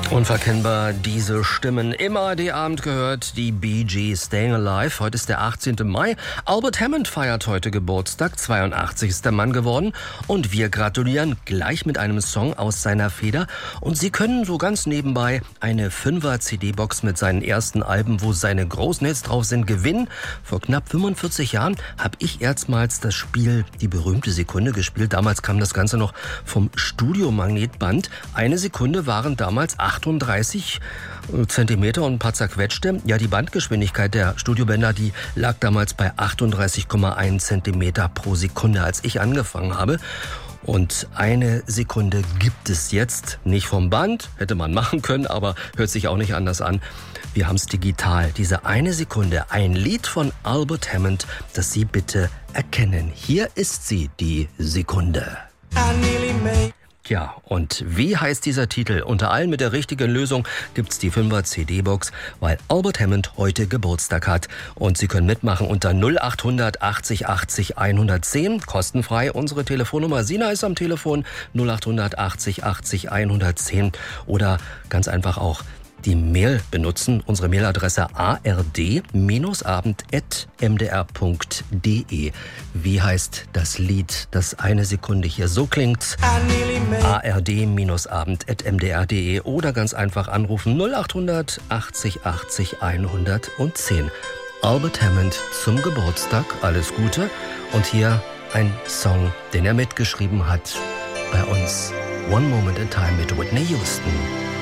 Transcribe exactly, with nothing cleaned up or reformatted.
Unverkennbar diese Stimmen. Immer die Abend gehört, die Bee Gees, Staying Alive. Heute ist der achtzehnte Mai. Albert Hammond feiert heute Geburtstag, zweiundachtzig ist der Mann geworden. Und wir gratulieren gleich mit einem Song aus seiner Feder. Und Sie können so ganz nebenbei eine Fünfer-C D-Box mit seinen ersten Alben, wo seine großen Hits drauf sind, gewinnen. Vor knapp fünfundvierzig Jahren habe ich erstmals das Spiel Die berühmte Sekunde gespielt. Damals kam das Ganze noch vom Studiomagnetband. Eine Sekunde waren damals achtunddreißig Zentimeter und ein paar zerquetschte. Ja, die Bandgeschwindigkeit der Studiobänder, die lag damals bei achtunddreißig Komma eins Zentimeter pro Sekunde, als ich angefangen habe. Und eine Sekunde gibt es jetzt nicht vom Band, hätte man machen können, aber hört sich auch nicht anders an. Wir haben es digital. Diese eine Sekunde, ein Lied von Albert Hammond, das Sie bitte erkennen. Hier ist sie, die Sekunde. Ja, und wie heißt dieser Titel? Unter allen mit der richtigen Lösung gibt's die Fünfer-C D-Box, weil Albert Hammond heute Geburtstag hat. Und Sie können mitmachen unter null acht hundert achtzig achtzig hundertzehn, kostenfrei unsere Telefonnummer. Sina ist am Telefon null acht hundert achtzig achtzig hundertzehn oder ganz einfach auch die Mail benutzen, unsere Mailadresse a r d abend at m d r punkt d e. Wie heißt das Lied, das eine Sekunde hier so klingt? a r d abend at m d r punkt d e oder ganz einfach anrufen null acht hundert achtzig achtzig hundertzehn. Albert Hammond zum Geburtstag, alles Gute. Und hier ein Song, den er mitgeschrieben hat bei uns. One Moment in Time mit Whitney Houston.